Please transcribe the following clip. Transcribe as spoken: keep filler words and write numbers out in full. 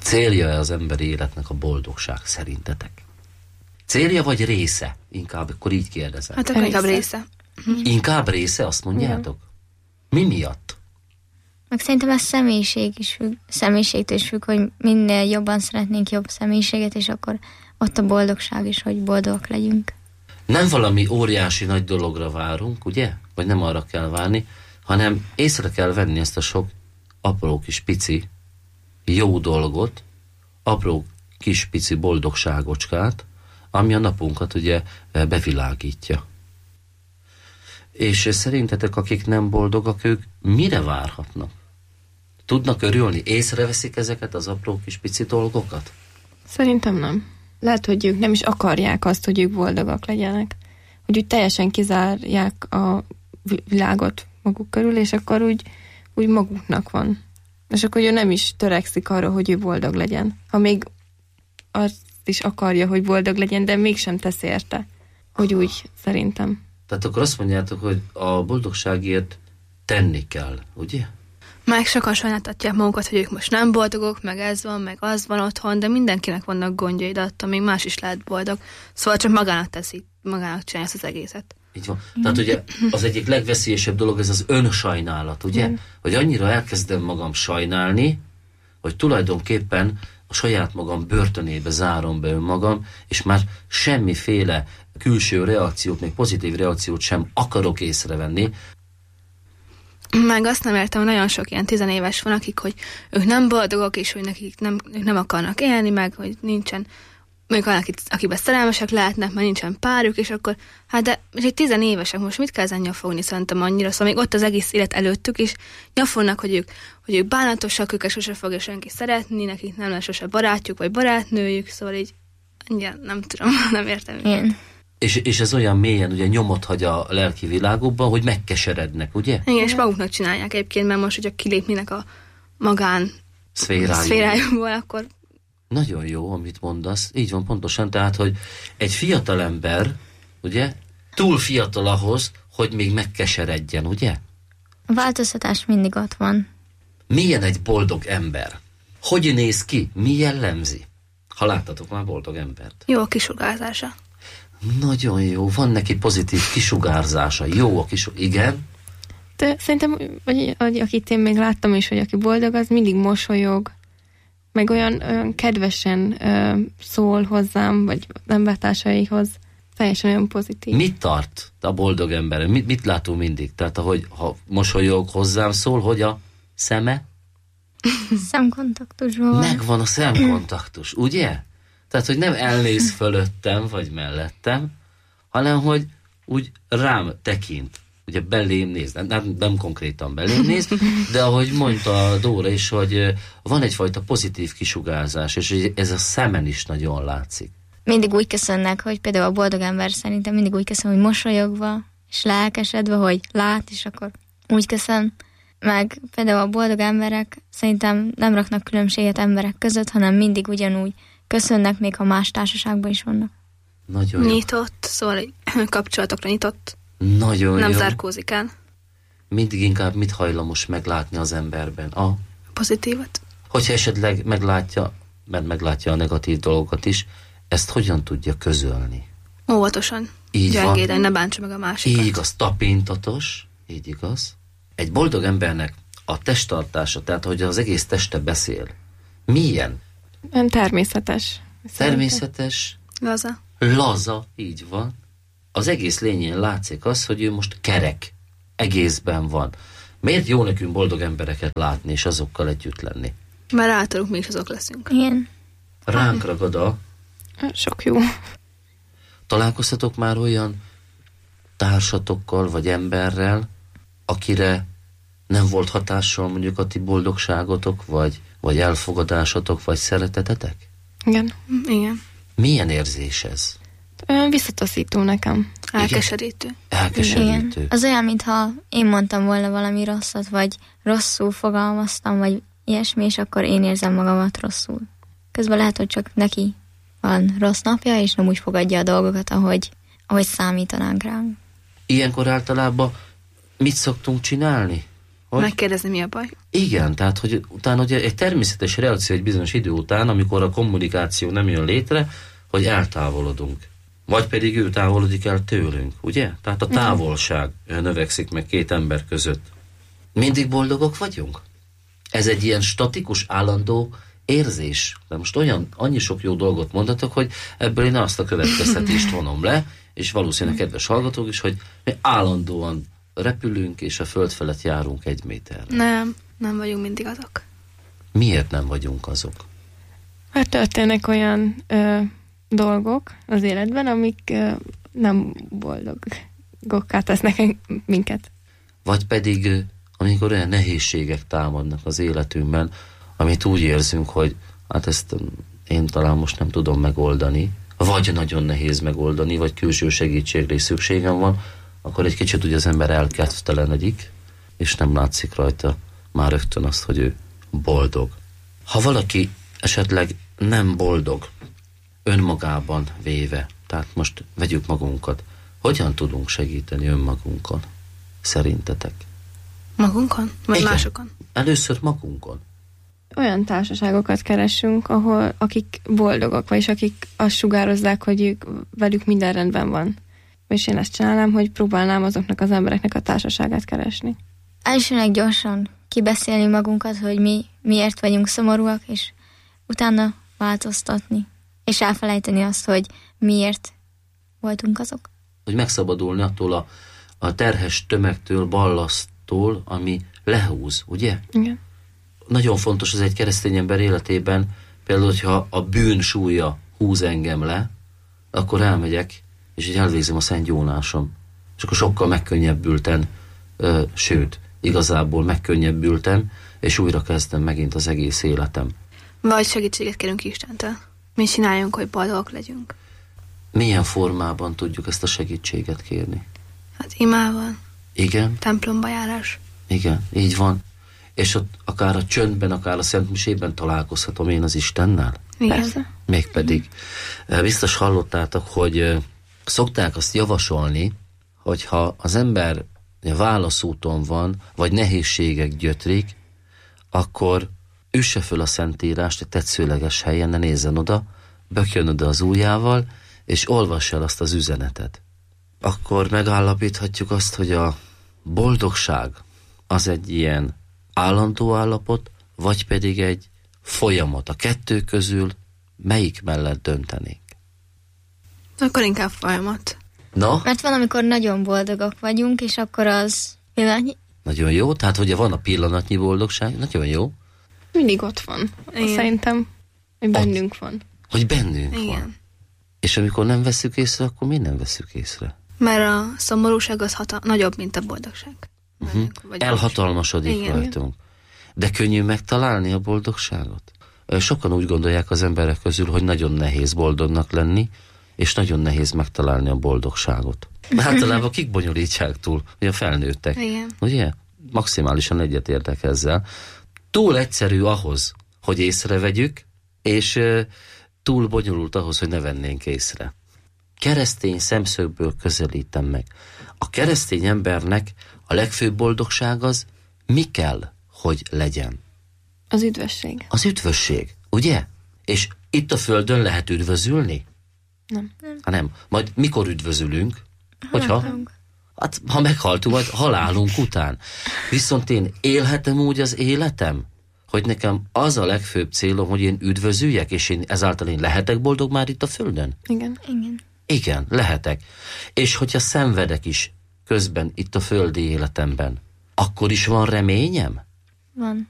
Célja-e az emberi életnek a boldogság szerintetek? Célja vagy része? Inkább akkor így kérdezem. Hát akkor inkább része. Inkább része, azt mondjátok? Mi miatt? Meg szerintem ez személyiség is függ, személyiségtől is függ, hogy minél jobban szeretnénk jobb személyiséget, és akkor ott a boldogság is, hogy boldogak legyünk. Nem valami óriási nagy dologra várunk, ugye? Vagy nem arra kell várni, hanem észre kell venni ezt a sok apró kis pici jó dolgot, apró kis pici boldogságocskát, ami a napunkat ugye bevilágítja. És szerintetek, akik nem boldogak, ők mire várhatnak? Tudnak örülni? Észreveszik ezeket az apró kis pici dolgokat? Szerintem nem. Lehet, hogy ők nem is akarják azt, hogy ők boldogak legyenek. Hogy úgy teljesen kizárják a világot maguk körül, és akkor úgy, úgy maguknak van. És akkor ő nem is törekszik arra, hogy ő boldog legyen. Ha még azt is akarja, hogy boldog legyen, de mégsem tesz érte. Hogy úgy, szerintem. Tehát akkor azt mondjátok, hogy a boldogságért tenni kell, ugye? Meg sokan sajnáltatják magukat, hogy ők most nem boldogok, meg ez van, meg az van otthon, de mindenkinek vannak gondjai, de attól még más is lehet boldog. Szóval csak magának teszi, magának csinálja az egészet. Így van. Tehát ugye az egyik legveszélyesebb dolog ez az önsajnálat, ugye? Mm. Hogy annyira elkezdem magam sajnálni, hogy tulajdonképpen a saját magam börtönébe zárom be önmagam, és már semmiféle külső reakciót, még pozitív reakciót sem akarok észrevenni. Meg azt nem értem, hogy nagyon sok ilyen tizenéves van, akik, hogy ők nem boldogok, és hogy nekik nem, ők nem akarnak élni, meg hogy nincsen, még van, akiben szerelmesek lehetnek, mert nincsen párjuk, és akkor, hát de egy tizenévesek most mit kell ezen nyafogni, szerintem annyira, szóval még ott az egész élet előttük, és nyafognak, hogy ők, hogy ők bánatosak, őket sose fogja senki szeretni, nekik nem lesz sose barátjuk, vagy barátnőjük, szóval így, annyira nem tudom, nem értem. Igen. És, és ez olyan mélyen ugye nyomot hagy a lelki világukban, hogy megkeserednek, ugye? Igen, és maguknak csinálják egyébként, mert most, hogyha kilépnének a magán szférájukból, akkor... Nagyon jó, amit mondasz. Így van pontosan, tehát, hogy egy fiatal ember, ugye, túl fiatal ahhoz, hogy még megkeseredjen, ugye? A változtatás mindig ott van. Milyen egy boldog ember? Hogy néz ki? Mi jellemzi? Ha láttatok már boldog embert. Jó a kisugárzása. Nagyon jó, van neki pozitív kisugárzása. Jó a kisugárzása. Igen? De szerintem, vagy, vagy akit én még láttam is, hogy aki boldog, az mindig mosolyog, meg olyan, olyan kedvesen ö, szól hozzám, vagy embertársaihoz. Teljesen olyan pozitív. Mit tart a boldog ember? Mit, mit látunk mindig? Tehát, ahogy ha mosolyog hozzám szól, hogy a szeme? Szemkontaktusban van. Megvan a szemkontaktus, ugye? Tehát, hogy nem elnéz fölöttem, vagy mellettem, hanem, hogy úgy rám tekint. Ugye belém néz, nem, nem, nem konkrétan belém néz, de ahogy mondta Dóra is, hogy van egyfajta pozitív kisugárzás, és ez a szemen is nagyon látszik. Mindig úgy köszönnek, hogy például a boldog ember szerintem mindig úgy köszön, hogy mosolyogva, és lelkesedve, hogy lát, és akkor úgy köszön. Meg például a boldog emberek szerintem nem raknak különbséget emberek között, hanem mindig ugyanúgy köszönnek, még ha más társaságban is vannak. Nagyon jó. Nyitott, szóval kapcsolatokra nyitott. Nagyon nem jó. zárkózik el. Mindig inkább mit hajlamos meglátni az emberben? A pozitívat. Hogyha esetleg meglátja, mert meglátja a negatív dolgokat is, ezt hogyan tudja közölni? Óvatosan. Így gyengéden, van. ne bántsa meg a másikat. Így igaz, tapintatos, így igaz. Egy boldog embernek a testtartása, tehát hogy az egész teste beszél, milyen? Ön természetes. Természetes. Laza. Laza, így van. Az egész lényén látszik az, hogy ő most kerek, egészben van. Miért jó nekünk boldog embereket látni, és azokkal együtt lenni? Mert általuk mi is azok leszünk. Igen. Ránk ragad a... Sok jó. Találkoztatok már olyan társatokkal, vagy emberrel, akire nem volt hatással mondjuk a ti boldogságotok, vagy, vagy elfogadásotok, vagy szeretetetek? Igen. Igen. Milyen érzés ez? Olyan visszataszító nekem. Elkeserítő. Elkeserítő. Igen. Az olyan, mintha én mondtam volna valami rosszat, vagy rosszul fogalmaztam, vagy ilyesmi, és akkor én érzem magamat rosszul. Közben lehet, hogy csak neki van rossz napja, és nem úgy fogadja a dolgokat, ahogy, ahogy számítanánk ránk. Ilyenkor általában mit szoktunk csinálni? Hogy? Megkérdezni, mi a baj. Igen, tehát hogy utána ugye egy természetes reakció egy bizonyos idő után, amikor a kommunikáció nem jön létre, hogy eltávolodunk. Vagy pedig ő távolodik el tőlünk, ugye? Tehát a távolság növekszik meg két ember között. Mindig boldogok vagyunk? Ez egy ilyen statikus, állandó érzés. De most olyan, annyi sok jó dolgot mondatok, hogy ebből én azt a következtetést vonom le, és valószínűleg kedves hallgatók is, hogy mi állandóan repülünk, és a föld felett járunk egy méterre. Nem, nem vagyunk mindig azok. Miért nem vagyunk azok? Hát történnek olyan ö, dolgok az életben, amik ö, nem boldogokká tesznek minket. Vagy pedig, amikor olyan nehézségek támadnak az életünkben, amit úgy érzünk, hogy hát ezt én talán most nem tudom megoldani, vagy nagyon nehéz megoldani, vagy külső segítségre is szükségem van, akkor egy kicsit ugye az ember elkedvtelenedik, és nem látszik rajta már rögtön azt, hogy ő boldog. Ha valaki esetleg nem boldog, önmagában véve, tehát most vegyük magunkat, hogyan tudunk segíteni önmagunkon? Szerintetek? Magunkon? Vagy Igen. másokon? Először magunkon. Olyan társaságokat keresünk, ahol akik boldogok, vagyis akik azt sugározzák, hogy ők, velük minden rendben van. És én ezt csinálnám, hogy próbálnám azoknak az embereknek a társaságát keresni. Elsőnek gyorsan kibeszélni magunkat, hogy mi miért vagyunk szomorúak, és utána változtatni. És elfelejteni azt, hogy miért voltunk azok. Hogy megszabadulni attól a, a terhes tömegtől, ballasztól, ami lehúz, ugye? Igen. Nagyon fontos az egy keresztény ember életében, például, hogyha a bűn súlya húz engem le, akkor elmegyek, és így elvégzem a szent gyónásom. És akkor sokkal megkönnyebbülten, ö, sőt, igazából megkönnyebbültem, és újra kezdem megint az egész életem. Vagy segítséget kérünk Istentől. Mi csináljunk, hogy boldogok legyünk. Milyen formában tudjuk ezt a segítséget kérni? Hát imával, Igen, templomba járás. igen, így van. És ott akár a csöndben, akár a Szent Misében találkozhatom én az Istennel? Igen. Persze. Mégpedig. Biztos hallottátok, hogy szokták azt javasolni, hogyha az ember válaszúton van, vagy nehézségek gyötrik, akkor üsse föl a Szentírást egy tetszőleges helyen, ne nézzen oda, bökjön oda az ujjával, és olvass el azt az üzenetet. Akkor megállapíthatjuk azt, hogy a boldogság az egy ilyen állandó állapot, vagy pedig egy folyamat. A kettő közül melyik mellett döntenénk? Akkor inkább folyamat. Na? Mert van, amikor nagyon boldogok vagyunk, és akkor az pillanatnyi. Nagyon jó, tehát ugye van a pillanatnyi boldogság, nagyon jó. Mindig ott van. Igen. Szerintem, hogy bennünk van. Hogy bennünk Igen. van. És amikor nem veszük észre, akkor mi nem veszük észre? Mert a szomorúság az hata- nagyobb, mint a boldogság. Uh-huh. Vagy Elhatalmasodik Igen. rajtunk. De könnyű megtalálni a boldogságot? Sokan úgy gondolják az emberek közül, hogy nagyon nehéz boldognak lenni, és nagyon nehéz megtalálni a boldogságot. Általában kik bonyolítják túl? Ugye a felnőttek. Igen. Ugye? Maximálisan egyetértek ezzel. Túl egyszerű ahhoz, hogy észrevegyük, és uh, túl bonyolult ahhoz, hogy ne vennénk észre. Keresztény szemszögből közelítem meg. A keresztény embernek a legfőbb boldogság az mi kell, hogy legyen? Az üdvösség. Az üdvösség, ugye? És itt a földön lehet üdvözülni? Nem. Ha nem. Majd mikor üdvözülünk? Hogyha? Meghalunk. Hát, ha meghaltunk, majd halálunk után. Viszont én élhetem úgy az életem, hogy nekem az a legfőbb célom, hogy én üdvözüljek, és én ezáltal én lehetek boldog már itt a földön? Igen. Igen. Igen, lehetek. És hogyha szenvedek is közben itt a földi életemben, akkor is van reményem? Van.